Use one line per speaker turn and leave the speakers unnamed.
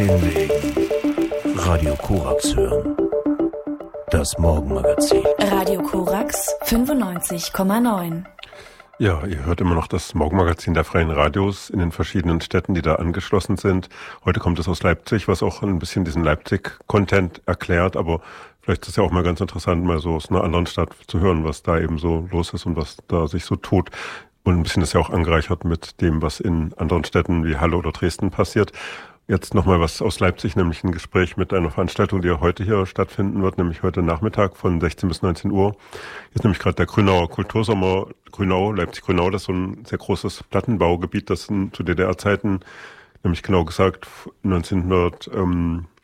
Hinlegen. Radio Korax hören. Das Morgenmagazin.
Radio Korax 95,9.
Ja, ihr hört immer noch das Morgenmagazin der Freien Radios in den verschiedenen Städten, die da angeschlossen sind. Heute kommt es aus Leipzig, was auch ein bisschen diesen Leipzig-Content erklärt, aber vielleicht ist es ja auch mal ganz interessant, mal so aus einer anderen Stadt zu hören, was da eben so los ist und was da sich so tut. Und ein bisschen ist ja auch angereichert mit dem, was in anderen Städten wie Halle oder Dresden passiert. Jetzt nochmal was aus Leipzig, nämlich ein Gespräch mit einer Veranstaltung, die ja heute hier stattfinden wird, nämlich heute Nachmittag von 16 bis 19 Uhr. Hier ist nämlich gerade der Grünauer Kultursommer Grünau, Leipzig-Grünau, das ist so ein sehr großes Plattenbaugebiet, das zu DDR-Zeiten, nämlich genau gesagt 1900,